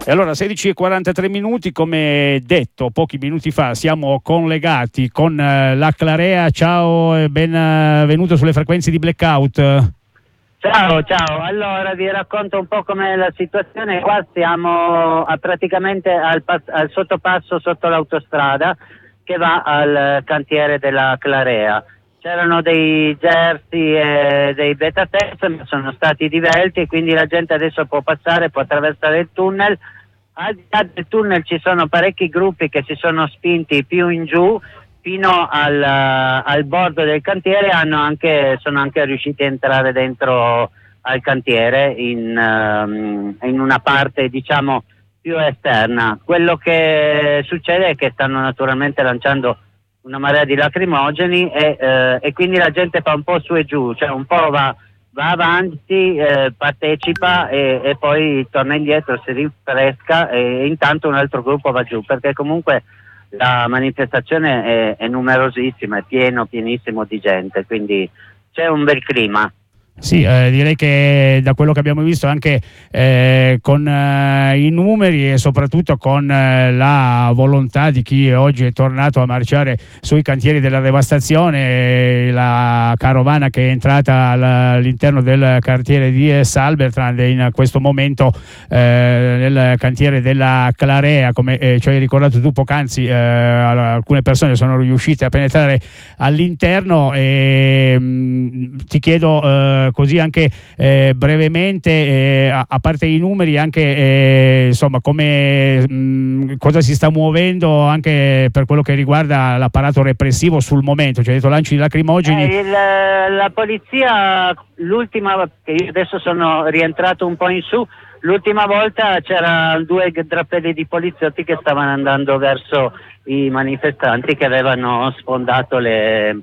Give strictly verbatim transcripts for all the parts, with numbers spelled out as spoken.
E allora sedici e quarantatré minuti, come detto pochi minuti fa, siamo collegati con eh, la Clarea. Ciao e benvenuto sulle frequenze di Blackout. Ciao, ciao. Allora vi racconto un po' com'è la situazione. Qua siamo a, praticamente al, al sottopasso sotto l'autostrada che va al cantiere della Clarea. C'erano dei Jersey e dei beta test, ma sono stati divelti e quindi la gente adesso può passare, può attraversare il tunnel. Al di là del tunnel ci sono parecchi gruppi che si sono spinti più in giù fino al, al bordo del cantiere, hanno anche, sono anche riusciti a entrare dentro al cantiere in, um, in una parte diciamo più esterna. Quello che succede è che stanno naturalmente lanciando una marea di lacrimogeni e, eh, e quindi la gente fa un po' su e giù, cioè un po' va va avanti, eh, partecipa e, e poi torna indietro, si rinfresca e intanto un altro gruppo va giù, perché comunque la manifestazione è, è numerosissima, è pieno, pienissimo di gente, quindi c'è un bel clima. Sì, eh, direi che da quello che abbiamo visto anche eh, con eh, i numeri e soprattutto con eh, la volontà di chi oggi è tornato a marciare sui cantieri della devastazione, eh, la carovana che è entrata all'interno del quartiere di Salbertrand in questo momento eh, nel cantiere della Clarea, come eh, ci hai ricordato tu poc'anzi, eh, alcune persone sono riuscite a penetrare all'interno e mh, ti chiedo eh, così anche eh, brevemente, eh, a, a parte i numeri, anche eh, insomma come mh, cosa si sta muovendo anche per quello che riguarda l'apparato repressivo sul momento, cioè detto lanci di lacrimogeni. Eh, il, la polizia, l'ultima, che io adesso sono rientrato un po' in su, l'ultima volta c'erano due drappelli di poliziotti che stavano andando verso i manifestanti che avevano sfondato le,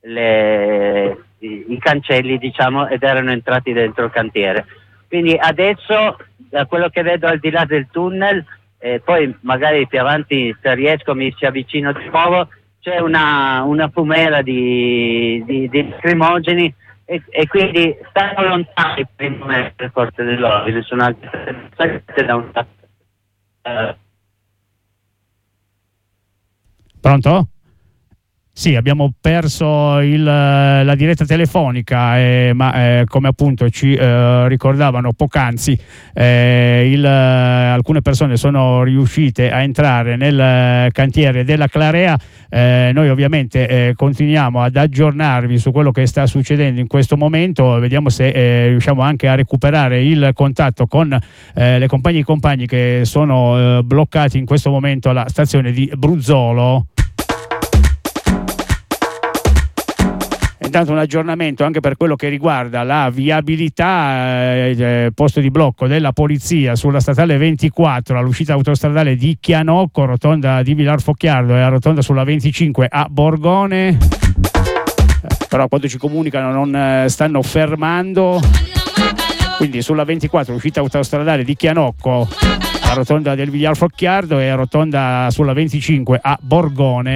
le I, i cancelli diciamo ed erano entrati dentro il cantiere. Quindi adesso da quello che vedo al di là del tunnel, eh, poi magari più avanti se riesco mi ci avvicino di nuovo, c'è una, una fumera di, di, di lacrimogeni e, e quindi stanno lontani prima le forze dell'ordine, sono anche da un uh. Pronto? Sì, abbiamo perso il, la diretta telefonica, eh, ma eh, come appunto ci eh, ricordavano poc'anzi, eh, il, alcune persone sono riuscite a entrare nel cantiere della Clarea. Eh, noi ovviamente eh, continuiamo ad aggiornarvi su quello che sta succedendo in questo momento, vediamo se eh, riusciamo anche a recuperare il contatto con eh, le compagne e i compagni che sono eh, bloccati in questo momento alla stazione di Bruzzolo. Intanto un aggiornamento anche per quello che riguarda la viabilità, eh, posto di blocco della polizia sulla statale ventiquattro all'uscita autostradale di Chianocco, rotonda di Vilar Focchiardo e a rotonda sulla venticinque a Borgone, eh, però quando ci comunicano non eh, stanno fermando, quindi sulla ventiquattro uscita autostradale di Chianocco a rotonda del Vilar Focchiardo e a rotonda sulla venticinque a Borgone.